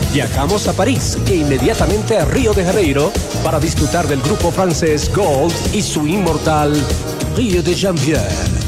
Viajamos a París e inmediatamente a Río de Janeiro para disfrutar del grupo francés Gold y su inmortal Río de Janvier.